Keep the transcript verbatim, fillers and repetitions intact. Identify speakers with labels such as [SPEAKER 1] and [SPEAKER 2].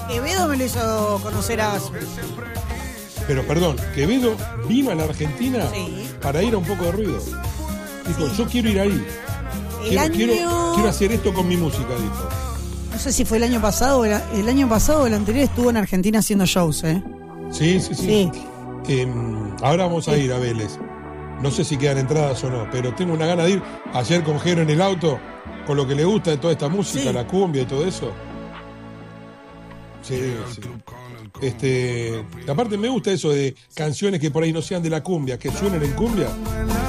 [SPEAKER 1] Quevedo me lo hizo conocer a Asu.
[SPEAKER 2] Pero perdón, Quevedo vino a la Argentina
[SPEAKER 1] Sí.
[SPEAKER 2] para ir a Un Poco de Ruido. Dijo,
[SPEAKER 1] Sí.
[SPEAKER 2] yo quiero ir ahí.
[SPEAKER 1] El
[SPEAKER 2] Quiero,
[SPEAKER 1] año...
[SPEAKER 2] quiero, quiero hacer esto con mi música, dijo.
[SPEAKER 1] No sé si fue el año pasado o el, el año pasado o el anterior estuvo en Argentina haciendo shows, ¿eh?
[SPEAKER 2] Sí, sí, sí.
[SPEAKER 1] Sí.
[SPEAKER 2] Eh, ahora vamos a ir a Vélez. No sé si quedan entradas o no, pero tengo una gana de ir. Ayer con Jero en el auto, con lo que le gusta de toda esta música,
[SPEAKER 1] Sí.
[SPEAKER 2] la cumbia y todo eso. Sí, sí. Este, aparte me gusta eso de canciones que por ahí no sean de la cumbia, que suenen en cumbia.